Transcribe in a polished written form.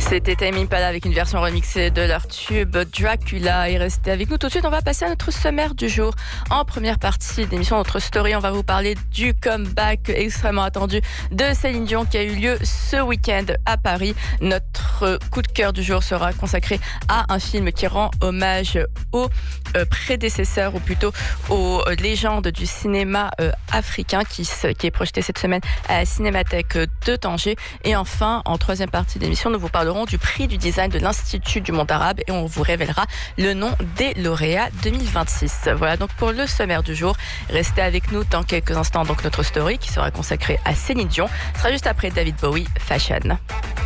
C'était Tame Impala avec une version remixée de leur tube Dracula. Et restez avec nous tout de suite, on va passer à notre sommaire du jour. En première partie d'émission Notre Story, on va vous parler du comeback extrêmement attendu de Céline Dion qui a eu lieu ce week-end à Paris. Notre coup de cœur du jour sera consacré à un film qui rend hommage aux prédécesseurs, ou plutôt aux légendes du cinéma africain qui est projeté cette semaine à la Cinémathèque de Tanger. Et enfin, en troisième partie d'émission, nous vous parlerons du prix du design de l'Institut du monde arabe et on vous révélera le nom des lauréats 2026. Voilà donc pour le sommaire du jour. Restez avec nous dans quelques instants. Donc notre story qui sera consacrée à Céline Dion sera juste après David Bowie, Fashion.